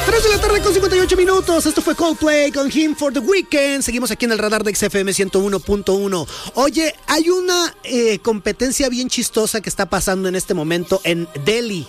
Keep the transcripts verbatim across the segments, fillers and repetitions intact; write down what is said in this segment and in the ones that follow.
tres de la tarde con cincuenta y ocho minutos. Esto fue Coldplay con Him for the Weekend. Seguimos aquí en el radar de X F M ciento uno punto uno. Oye, hay una eh, competencia bien chistosa que está pasando en este momento en Delhi.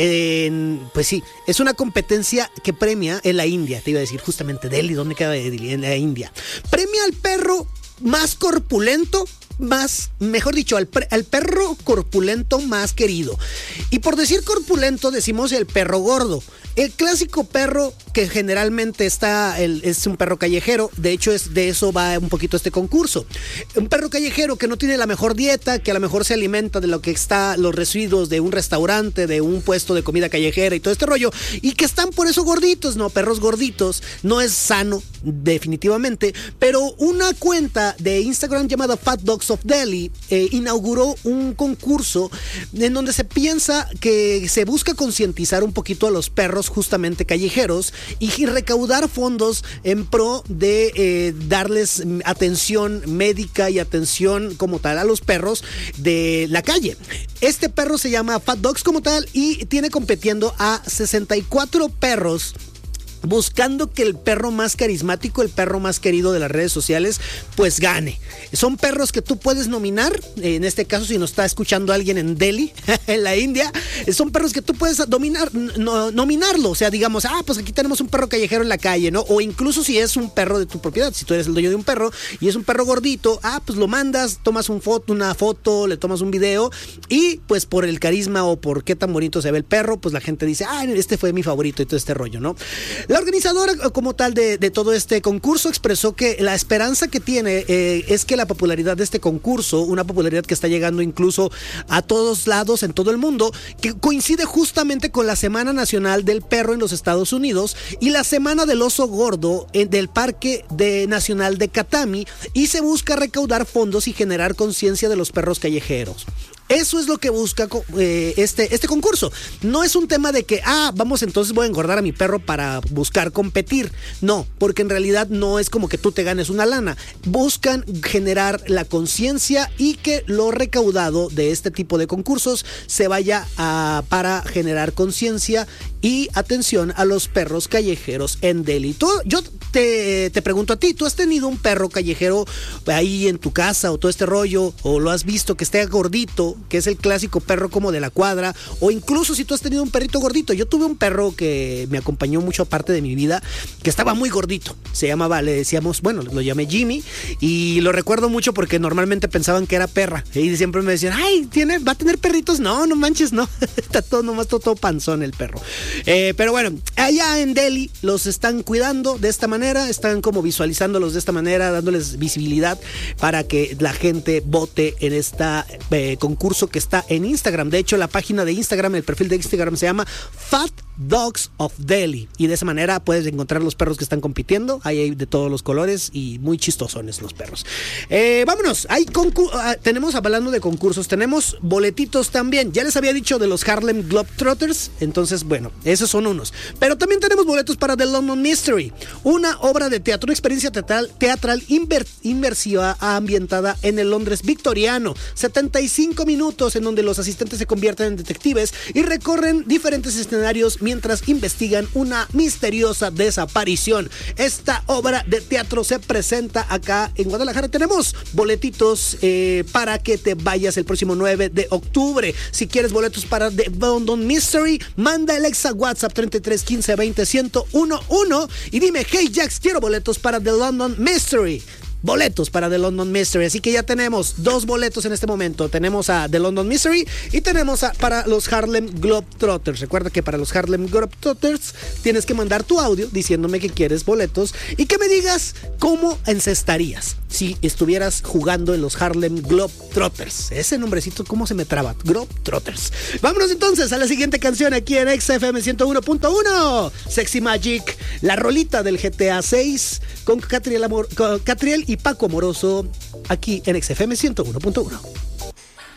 En, pues sí, es una competencia que premia en la India. Te iba a decir justamente Delhi, ¿dónde queda Delhi? En la India. Premia al perro más corpulento, más, mejor dicho, al, al perro corpulento más querido. Y por decir corpulento decimos el perro gordo. El clásico perro que generalmente está, el, es un perro callejero. De hecho, es, de eso va un poquito este concurso. Un perro callejero que no tiene la mejor dieta, que a lo mejor se alimenta de lo que está, los residuos de un restaurante, de un puesto de comida callejera y todo este rollo, y que están por eso gorditos, ¿no? Perros gorditos. No es sano, definitivamente. Pero una cuenta de Instagram llamada Fat Dogs of Delhi eh, inauguró un concurso en donde se piensa que se busca concientizar un poquito a los perros justamente callejeros y recaudar fondos en pro de eh, darles atención médica y atención como tal a los perros de la calle. Este perro se llama Fat Dogs como tal y tiene compitiendo a sesenta y cuatro perros, buscando que el perro más carismático, el perro más querido de las redes sociales, pues gane. Son perros que tú puedes nominar, en este caso si nos está escuchando alguien en Delhi, en la India, son perros que tú puedes dominar, no, nominarlo, o sea, digamos, ah, pues aquí tenemos un perro callejero en la calle, ¿no? O incluso si es un perro de tu propiedad, si tú eres el dueño de un perro y es un perro gordito, ah, pues lo mandas, tomas un foto, una foto, le tomas un video y pues por el carisma o por qué tan bonito se ve el perro, pues la gente dice, ah, este fue mi favorito y todo este rollo, ¿no? La organizadora como tal de, de todo este concurso expresó que la esperanza que tiene eh, es que la popularidad de este concurso, una popularidad que está llegando incluso a todos lados en todo el mundo, que coincide justamente con la Semana Nacional del Perro en los Estados Unidos y la Semana del Oso Gordo en, del Parque de Nacional de Katami, y se busca recaudar fondos y generar conciencia de los perros callejeros. Eso es lo que busca eh, este, este concurso. No es un tema de que, ah, vamos, entonces voy a engordar a mi perro para buscar competir. No, porque en realidad no es como que tú te ganes una lana. Buscan generar la conciencia y que lo recaudado de este tipo de concursos se vaya a, para generar conciencia y atención a los perros callejeros en Delhi. Tú, yo te, te pregunto a ti, ¿tú has tenido un perro callejero ahí en tu casa o todo este rollo? ¿O lo has visto que esté gordito, que es el clásico perro como de la cuadra? O incluso si tú has tenido un perrito gordito. Yo tuve un perro que me acompañó mucho parte de mi vida, que estaba muy gordito. Se llamaba, le decíamos, bueno, lo llamé Jimmy, y lo recuerdo mucho porque normalmente pensaban que era perra. Y siempre me decían, ay, ¿tiene, ¿va a tener perritos? No, no manches, no. Está todo, nomás todo, todo panzón el perro. Eh, pero bueno, allá en Delhi los están cuidando de esta manera, están como visualizándolos de esta manera, dándoles visibilidad para que la gente vote en esta eh, concurso que está en Instagram. De hecho, la página de Instagram, el perfil de Instagram se llama Fat Dogs of Delhi, y de esa manera puedes encontrar los perros que están compitiendo. Ahí hay de todos los colores y muy chistosones los perros. Eh, vámonos, hay concur- uh, tenemos, hablando de concursos, tenemos boletitos también. Ya les había dicho de los Harlem Globetrotters, entonces bueno, esos son unos. Pero también tenemos boletos para The London Mystery, una obra de teatro, una experiencia teatral, teatral inver- inmersiva ambientada en el Londres victoriano. setenta y cinco minutos en donde los asistentes se convierten en detectives y recorren diferentes escenarios mientras investigan una misteriosa desaparición. Esta obra de teatro se presenta acá en Guadalajara. Tenemos boletitos eh, para que te vayas el próximo nueve de octubre. Si quieres boletos para The London Mystery, manda el exa WhatsApp treinta y tres quince veinte ciento once y dime, hey Jax, quiero boletos para The London Mystery. Boletos para The London Mystery, así que ya tenemos dos boletos en este momento. Tenemos a The London Mystery y tenemos a, para los Harlem Globetrotters. Recuerda que para los Harlem Globetrotters tienes que mandar tu audio diciéndome que quieres boletos y que me digas cómo encestarías si estuvieras jugando en los Harlem Globetrotters. Ese nombrecito, ¿cómo se me traba? Globetrotters. Vámonos entonces a la siguiente canción aquí en X F M ciento uno punto uno. Sexy Magic, la rolita del G T A seis con Catriel, Amor, con Catriel y Paco Amoroso, aquí en X F M ciento uno punto uno.